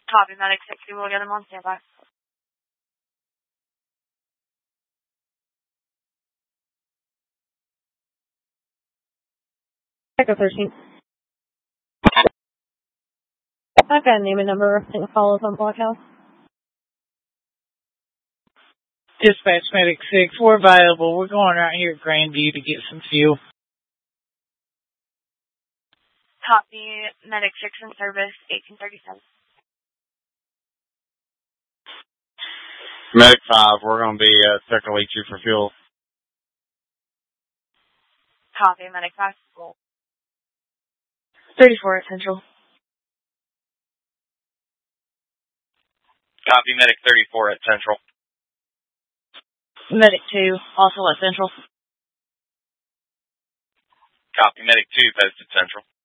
Copy, Medic 60. We'll get him on standby. Echo 13. I've got a name and number and follows on Blockhouse. Dispatch Medic 6, we're available. We're going right here at Grandview to get some fuel. Copy, Medic 6 in service, 1837. Medic 5, we're going to be at Tecalichi for fuel. Copy, Medic 5. Roll. 34 at Central. Copy, Medic 34 at Central. Medic 2, also at Central. Copy, Medic 2, posted Central.